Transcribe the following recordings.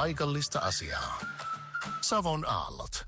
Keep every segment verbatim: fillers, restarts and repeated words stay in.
paikallista asiaa. Savon aallot.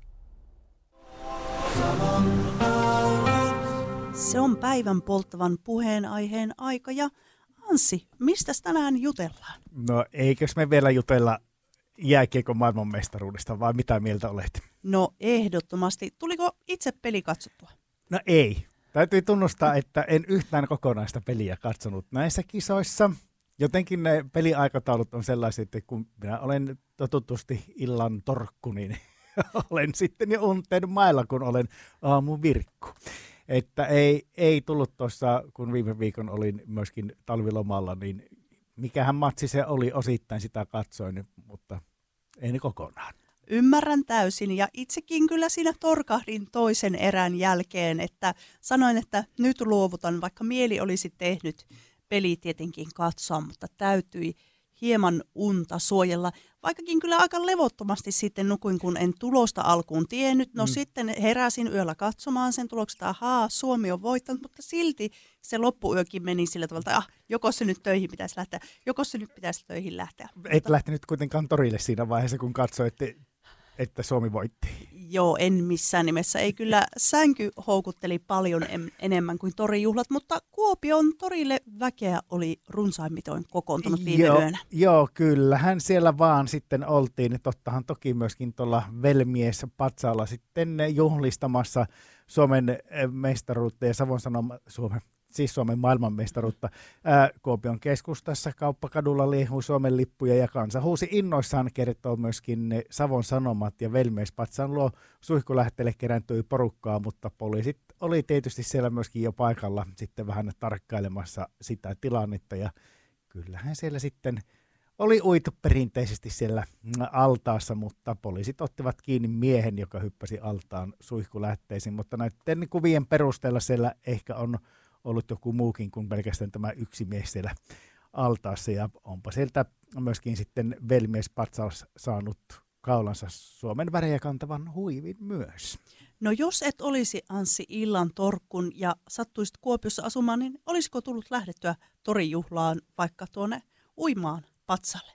Se on päivän polttavan puheenaiheen aika ja Anssi, mistä tänään jutellaan? No eikös me vielä jutella jääkiekon maailmanmestaruudesta vai mitä mieltä olet? No ehdottomasti. Tuliko itse peli katsottua? No ei. Täytyy tunnustaa, että en yhtään kokonaista peliä katsonut näissä kisoissa. Jotenkin ne peliaikataulut on sellaiset, että kun minä olen totutusti illan torkku, niin olen sitten jo unten mailla, kun olen aamun virkku. Että ei, ei tullut tuossa, kun viime viikon olin myöskin talvilomalla, niin mikähän matsi se oli, osittain sitä katsoin, mutta ei kokonaan. Ymmärrän täysin ja itsekin kyllä siinä torkahdin toisen erän jälkeen, että sanoin, että nyt luovutan, vaikka mieli olisi tehnyt peli tietenkin katsoa, mutta täytyi hieman unta suojella. Vaikkakin kyllä aika levottomasti sitten nukuin, kun en tulosta alkuun tiennyt. No mm. sitten heräsin yöllä katsomaan sen tuloksesta, ahaa, Suomi on voittanut, mutta silti se loppuyökin meni sillä tavalla, että ah, joko se nyt töihin pitäisi lähteä, joko se nyt pitäisi töihin lähteä. Et mutta lähtenyt kuitenkaan torille siinä vaiheessa, kun katsoit, että, että Suomi voitti. Joo, en missään nimessä. Ei kyllä sänky houkutteli paljon en, enemmän kuin torijuhlat, mutta Kuopion torille väkeä oli runsaimmitoin kokoontunut viime joo, yönä. Joo, kyllähän siellä vaan sitten oltiin. Tottahan toki myöskin tuolla Velmies Patsaalla sitten juhlistamassa Suomen mestaruutta ja Savon Sanoma, Suomen, siis Suomen maailmanmestaruutta. Ää, Kuopion keskustassa Kauppakadulla liehuu Suomen lippuja ja kansa huusi innoissaan, kertoo myöskin Savon Sanomat ja Velmies Patsaan luo suihkulähteelle kerääntyi porukkaa, mutta poliisit oli tietysti siellä myöskin jo paikalla sitten vähän tarkkailemassa sitä tilannetta ja kyllähän siellä sitten oli uitu perinteisesti siellä altaassa, mutta poliisit ottivat kiinni miehen, joka hyppäsi altaan suihkulähteisiin, mutta näiden kuvien perusteella siellä ehkä on ollut joku muukin kuin pelkästään tämä yksi mies siellä altaassa ja onpa sieltä myöskin sitten Velmies Patsaus saanut kaulansa Suomen värejä kantavan huivin myös. No jos et olisi Anssi illan torkkun ja sattuisit Kuopiossa asumaan, niin olisiko tullut lähdettyä torijuhlaan vaikka tuonne uimaan Patsalle?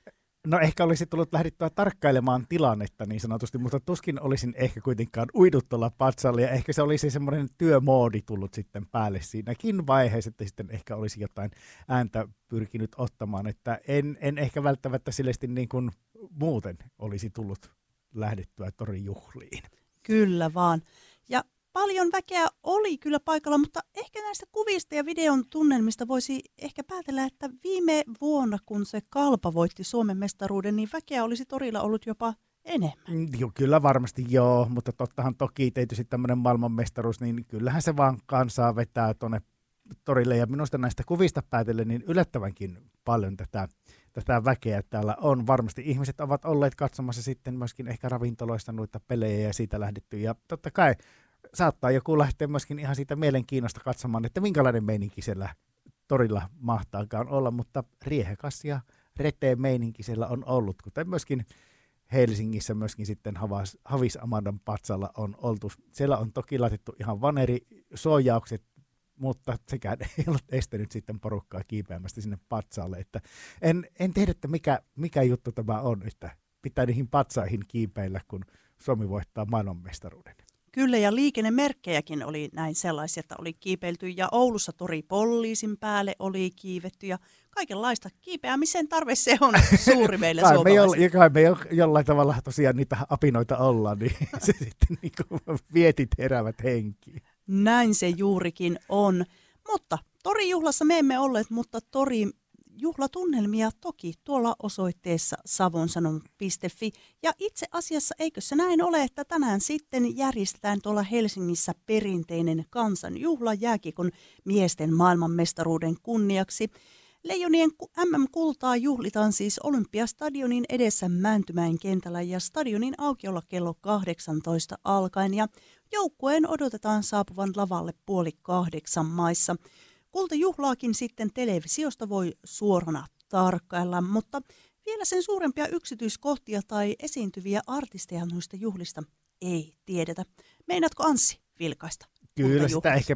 No ehkä olisi tullut lähdettyä tarkkailemaan tilannetta niin sanotusti, mutta tuskin olisin ehkä kuitenkaan uidut tuolla Patsalle ja ehkä se olisi semmoinen työmoodi tullut sitten päälle siinäkin vaiheessa, että sitten ehkä olisi jotain ääntä pyrkinyt ottamaan, että en, en ehkä välttämättä sillesti niin kuin muuten olisi tullut lähdettyä torijuhliin. Kyllä vaan. Ja paljon väkeä oli kyllä paikalla, mutta ehkä näistä kuvista ja videon tunnelmista voisi ehkä päätellä, että viime vuonna, kun se Kalpa voitti Suomen mestaruuden, niin väkeä olisi torilla ollut jopa enemmän. Joo, kyllä varmasti joo, mutta tottahan toki tietysti tämmöinen maailmanmestaruus, niin kyllähän se vaan kansaa vetää tuonne torille. Ja minusta näistä kuvista päätellen niin yllättävänkin paljon tätä, tätä väkeä täällä on. Varmasti ihmiset ovat olleet katsomassa sitten myöskin ehkä ravintoloista noita pelejä ja siitä lähdetty. Ja totta kai saattaa joku lähteä myöskin ihan siitä mielenkiinnosta katsomaan, että minkälainen meininki siellä torilla mahtaakaan olla, mutta riehekas ja reteen meininki siellä on ollut, kuten myöskin Helsingissä myöskin sitten Havis, Havis Amandan Patsalla on oltu. Siellä on toki laitettu ihan vanerisuojaukset, mutta sekään ei ole estänyt sitten porukkaa kiipeämästä sinne Patsaalle. Että en, en tiedä, että mikä, mikä juttu tämä on, että pitää niihin patsaihin kiipeillä, kun Suomi voittaa maailmanmestaruuden. Kyllä, ja liikennemerkkejäkin oli näin sellaisia, että oli kiipeilty, ja Oulussa tori Poliisin päälle oli kiivetty, ja kaikenlaista kiipeämisen tarve se on suuri meille suomalaisille. Kai me jo, jollain tavalla tosiaan niitä apinoita ollaan, niin se sitten niin kuin vietit heräävät henkiin. Näin se juurikin on, mutta torijuhlassa me emme olleet, mutta tori juhlatunnelmia toki tuolla osoitteessa savonsanom piste fi. Ja itse asiassa eikö se näin ole, että tänään sitten järjestetään tuolla Helsingissä perinteinen kansanjuhla jääkiekon miesten maailmanmestaruuden kunniaksi. Leijonien äm äm-kultaa juhlitaan siis Olympiastadionin edessä Mäntymäen kentällä ja stadionin aukiolla kello kahdeksantoista alkaen. Ja joukkueen odotetaan saapuvan lavalle puoli kahdeksan maissa. Kultajuhlaakin sitten televisiosta voi suorana tarkkailla, mutta vielä sen suurempia yksityiskohtia tai esiintyviä artisteja noista juhlista ei tiedetä. Meinaatko Anssi vilkaista? Kyllä sitä ehkä